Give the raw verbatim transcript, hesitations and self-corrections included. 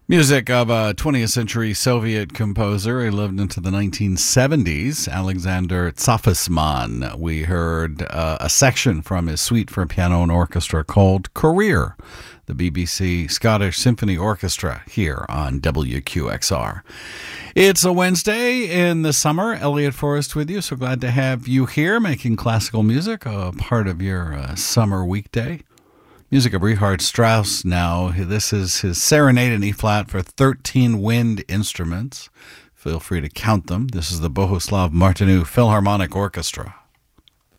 Music of a twentieth century Soviet composer. He lived into the nineteen seventies, Alexander Tsafisman. We heard uh, a section from his suite for piano and orchestra called Career, the B B C Scottish Symphony Orchestra here on W Q X R. It's a Wednesday in the summer. Elliot Forrest with you. So glad to have you here making classical music a part of your uh, summer weekday. Music of Richard Strauss now. This is his Serenade in E-flat for thirteen wind instruments. Feel free to count them. This is the Bohuslav Martinu Philharmonic Orchestra.